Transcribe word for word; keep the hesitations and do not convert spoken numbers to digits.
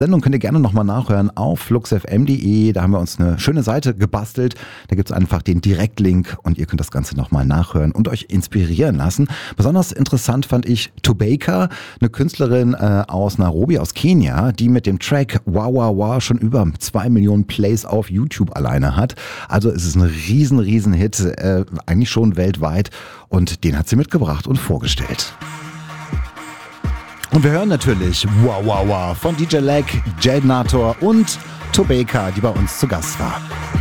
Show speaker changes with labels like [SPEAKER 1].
[SPEAKER 1] Sendung könnt ihr gerne nochmal nachhören auf fluxfm punkt de. Da haben wir uns eine schöne Seite gebastelt. Da gibt es einfach den Direktlink und ihr könnt das Ganze nochmal nachhören und euch inspirieren lassen. Besonders interessant fand ich Tobeka, eine Künstlerin äh, aus Nairobi, aus Kenia, die mit dem Track Wow Wow Wow schon über zwei Millionen Plays auf YouTube alleine hat. Also es ist ein riesen, riesen Hit, äh, eigentlich schon weltweit, und den hat sie mitgebracht und vorgestellt. Und wir hören natürlich Wow Wow Wow von D J Leg, Jade Nator und Tobeka, die bei uns zu Gast war.